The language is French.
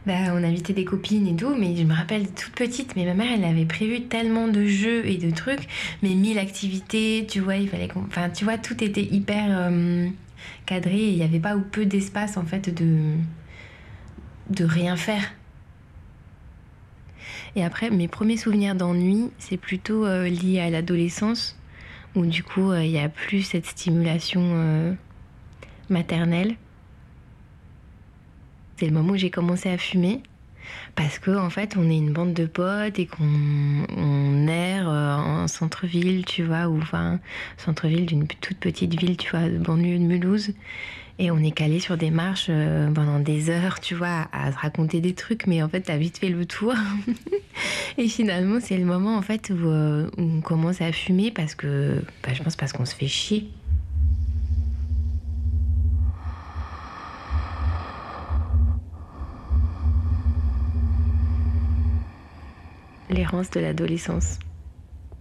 Bah, on invitait des copines et tout, mais je me rappelle toute petite, mais ma mère, elle avait prévu tellement de jeux et de trucs, mais 1000 activités, tu vois, il fallait qu'on... Enfin, tu vois, tout était hyper cadré et il n'y avait pas ou peu d'espace, en fait, de rien faire. Et après, mes premiers souvenirs d'ennui, c'est plutôt lié à l'adolescence, où du coup, il n'y a plus cette stimulation maternelle. C'est le moment où j'ai commencé à fumer. Parce que en fait, on est une bande de potes et qu'on erre en centre-ville, tu vois, ou enfin centre-ville d'une toute petite ville, tu vois, de banlieue de Mulhouse, et on est calé sur des marches pendant des heures, tu vois, à se raconter des trucs, mais en fait, t'as vite fait le tour. Et finalement, c'est le moment en fait où on commence à fumer parce que, bah, je pense parce qu'on se fait chier. L'errance de l'adolescence.